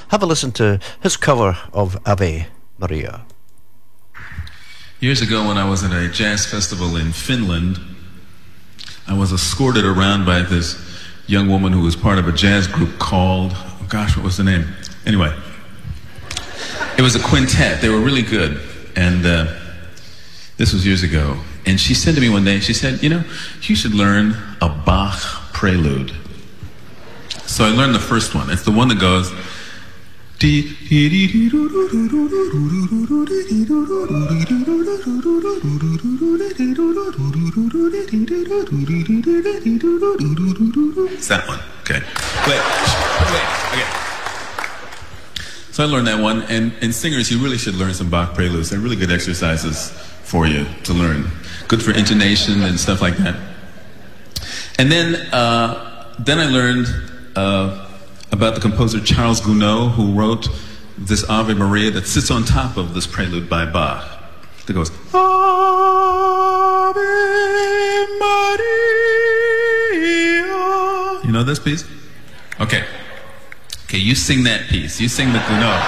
Have a listen to his cover of Ave Maria. Years ago, when I was at a jazz festival in Finland, I was escorted around by this young woman who was part of a jazz group called, oh gosh, what was the name? Anyway, it was a quintet. They were really good. And this was years ago. And she said to me one day, she said, you should learn a Bach prelude. So I learned the first one. It's the one that goes... It's that one. Okay. Wait. Okay. So I learned that one, and singers, you really should learn some Bach preludes. They're really good exercises for you to learn. Good for intonation and stuff like that. And then I learned about the composer Charles Gounod, who wrote this Ave Maria that sits on top of this prelude by Bach. That goes, Ave Maria. You know this piece? Okay, you sing that piece. You sing the Gounod.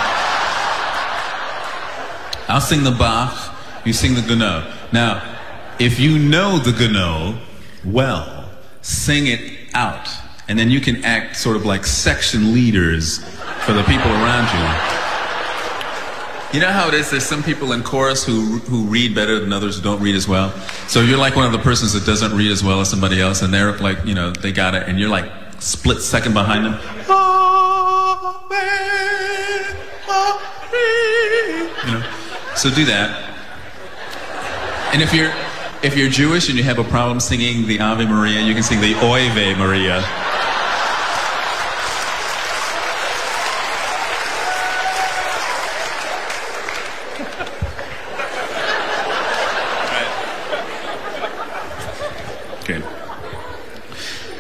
I'll sing the Bach, you sing the Gounod. Now, if you know the Gounod well, sing it out. And then you can act sort of like section leaders for the people around you. You know how it is, there's some people in chorus who read better than others who don't read as well. So you're like one of the persons that doesn't read as well as somebody else, and they're like, they got it, and you're like split second behind them. So do that. And if you're Jewish and you have a problem singing the Ave Maria, you can sing the Oive Maria. Okay.